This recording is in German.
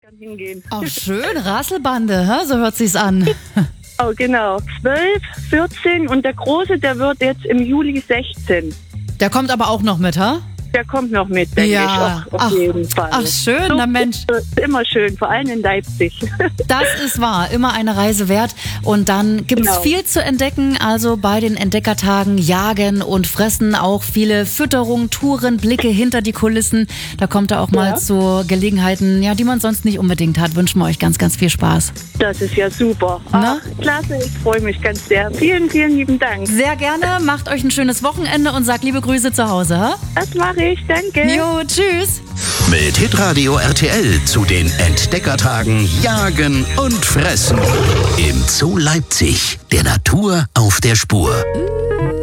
hingehen. Oh, schön, Rasselbande, hä? So hört sich's an. Oh, genau. 12, 14 und der Große, der wird jetzt im Juli 16. Der kommt aber auch noch mit, hä? Der kommt noch mit, denke ich. Auf jeden Fall. Ach, schön, so, na Mensch. Ist immer schön, vor allem in Leipzig. Das ist wahr, immer eine Reise wert. Und dann gibt's Genau. viel zu entdecken, also bei den Entdeckertagen jagen und fressen, auch viele Fütterungen, Touren, Blicke hinter die Kulissen. Da kommt er auch mal zu Gelegenheiten, ja, die man sonst nicht unbedingt hat. Wünschen wir euch ganz, ganz viel Spaß. Das ist ja super. Na? Ach, klasse, ich freue mich ganz sehr. Vielen, vielen lieben Dank. Sehr gerne, macht euch ein schönes Wochenende und sagt liebe Grüße zu Hause. Hä? Das mache ich, danke. Jo, tschüss. Mit Hitradio RTL zu den Entdeckertagen Jagen und Fressen im Zoo Leipzig. Der Natur auf der Spur.